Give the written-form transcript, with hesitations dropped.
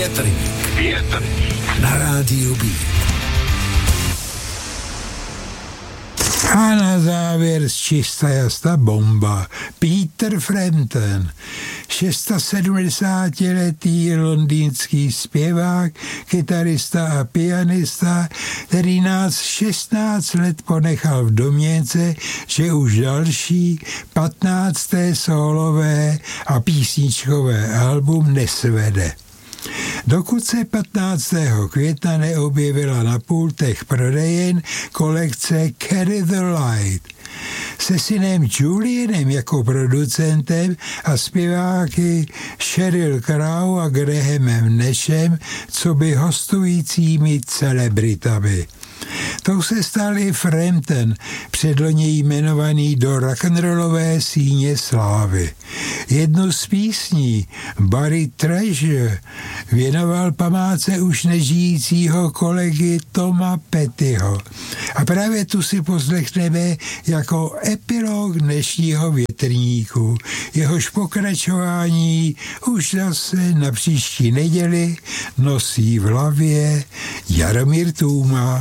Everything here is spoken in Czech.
Větrník na rádiu Beat. A na závěr z čista jasna bomba. Peter Frampton, 76letý londýnský zpěvák, kytarista a pianista, který nás 16 let ponechal v domněnce, že už další 15. solové a písničkové album nesvede. Dokud se 15. května neobjevila na pultech prodejen kolekce Carry the Light se synem Julianem jako producentem a zpěváky Sheryl Crow a Grahamem Nashem coby hostujícími celebritami. Tou se stal i Frampton, předloni jmenovaný do rock'n'rollové síně slávy. Jednu z písní, Buried Treasure, věnoval památce už nežijícího kolegy Toma Pettyho. A právě tu si poslechneme jako epilog dnešního Větrníku. Jehož pokračování už zase na příští neděli nosí v hlavě Jaromír Tůma.